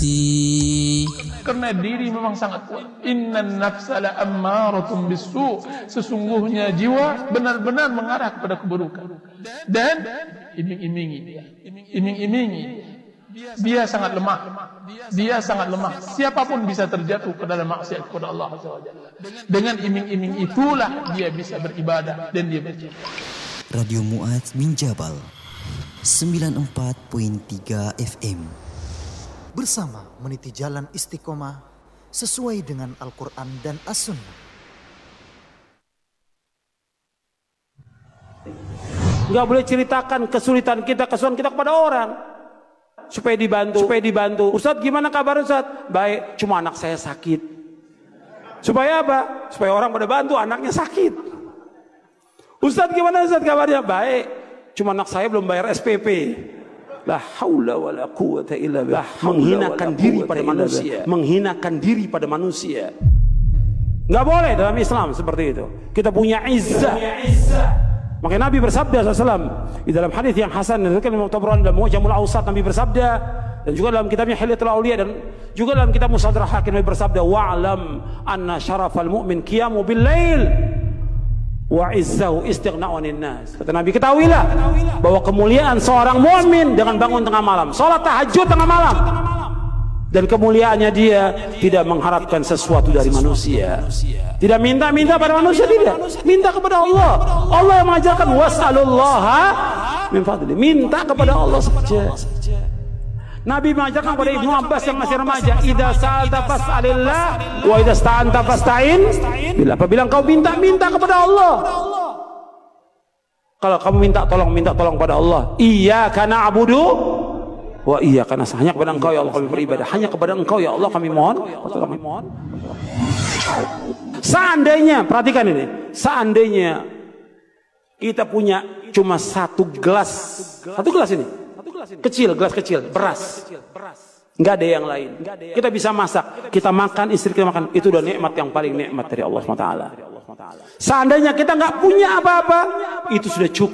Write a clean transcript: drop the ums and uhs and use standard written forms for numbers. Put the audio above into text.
Karena diri memang sangat kuat. Innan nafsa la ammaratun bisu. Sesungguhnya jiwa benar-benar mengarah kepada keburukan. Dan iming-imingi dia. Iming-imingi. Dia sangat lemah. Dia sangat lemah. Siapapun bisa terjatuh ke dalam maksiat kepada Allah SWT. Dengan iming-iming itulah dia bisa beribadah dan dia berjihad. Radio Mu'adz bin Jabal 94.3 FM. Bersama meniti jalan istiqomah sesuai dengan Al-Quran dan As-Sunnah. Gak boleh ceritakan kesulitan kita kepada orang supaya dibantu. Ustadz gimana kabar Ustadz? Baik, cuma anak saya sakit. Supaya apa? Supaya orang pada bantu, anaknya sakit. Ustadz gimana Ustadz kabarnya? Baik, cuma anak saya belum bayar SPP. La haula wala quwata illa billah. Menghinakan diri pada manusia. Menghinakan diri pada manusia. Enggak boleh dalam Islam seperti itu. Kita punya izzah. Maka Nabi bersabda SAW di dalam hadis yang hasan diriwayatkan Imam Tabrani dalam Mu'jamul Awsat. Nabi bersabda, dan juga dalam kitabnya Hilyatul Auliya, dan juga dalam kitab Mustadrak Hakim Nabi bersabda, wa'lam anna syarafal mu'min qiyamu bil lail wa izzahu istighna'u 'anil nas. Kata Nabi, ketahuilah bahwa kemuliaan seorang mukmin dengan bangun tengah malam, salat tahajud tengah malam, dan kemuliaannya dia tidak mengharapkan sesuatu dari manusia, tidak minta pada manusia, tidak minta kepada Allah. Allah yang mengajarkan was'alullaha min fadli, minta kepada Allah saja. Nabi mengajarkan kepada Ibnu Abbas yang masih remaja, idza sa'alta fas'alillah wa idza sta'anta fasta'in billah. Apabila engkau minta kepada Allah. Kalau kamu minta tolong pada Allah. Iyyaka na'budu wa iyyaka nasta'in. Hanya kepada engkau ya Allah kami beribadah. Hanya kepada engkau ya Allah kami mohon. Seandainya, perhatikan ini, seandainya kita punya cuma satu gelas ini, gelas kecil beras, nggak ada yang lain, kita bisa masak, kita makan, istri kita makan, itu udah nikmat yang paling nikmat dari Allah SWT. Seandainya kita nggak punya apa-apa, itu sudah cukup.